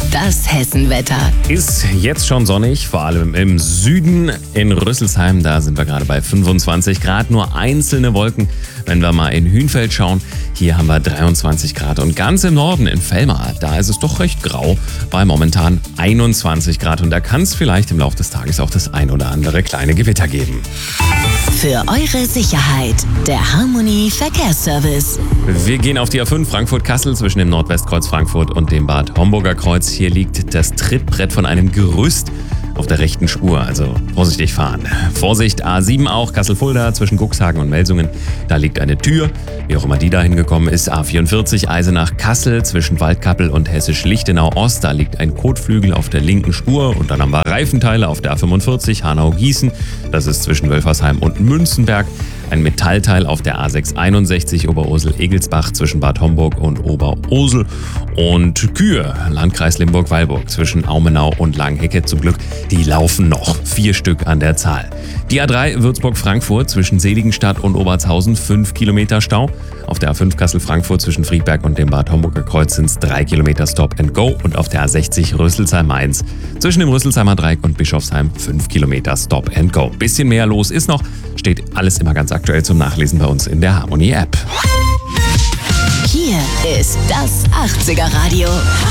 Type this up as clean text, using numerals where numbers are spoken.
Das Hessenwetter. Ist jetzt schon sonnig, vor allem im Süden. In Rüsselsheim, da sind wir gerade bei 25 Grad, nur einzelne Wolken. Wenn wir mal in Hünfeld schauen, hier haben wir 23 Grad. Und ganz im Norden in Velmar, da ist es doch recht grau, bei momentan 21 Grad. Und da kann es vielleicht im Laufe des Tages auch das ein oder andere kleine Gewitter geben. Für eure Sicherheit, der Harmony Verkehrsservice. Wir gehen auf die A5 Frankfurt-Kassel zwischen dem Nordwestkreuz Frankfurt und dem Bad Homburger Kreuz. Hier liegt das Trittbrett von einem Gerüst auf der rechten Spur, also vorsichtig fahren. Vorsicht, A7 auch, Kassel-Fulda zwischen Cuxhagen und Melsungen. Da liegt eine Tür, wie auch immer die da hingekommen ist. A44 Eisenach-Kassel zwischen Waldkappel und Hessisch-Lichtenau-Ost. Da liegt ein Kotflügel auf der linken Spur. Und dann haben wir Reifenteile auf der A45 Hanau-Gießen. Das ist zwischen Wölfersheim und Münzenberg. Ein Metallteil auf der A661 Oberursel-Egelsbach zwischen Bad Homburg und Oberursel. Und Kühe, Landkreis Limburg-Weilburg zwischen Aumenau und Langhecke. Zum Glück, die laufen noch. 4 Stück an der Zahl. Die A3 Würzburg-Frankfurt zwischen Seligenstadt und Obertshausen 5 Kilometer Stau. Auf der A5 Kassel-Frankfurt zwischen Friedberg und dem Bad Homburger Kreuz sind es 3 Kilometer Stop and Go. Und auf der A60 Rüsselsheim-Mainz zwischen dem Rüsselsheimer Dreieck und Bischofsheim 5 Kilometer Stop and Go. Bisschen mehr los ist noch. Steht alles immer ganz aktuell zum Nachlesen bei uns in der Harmony App. Hier ist das 80er Radio.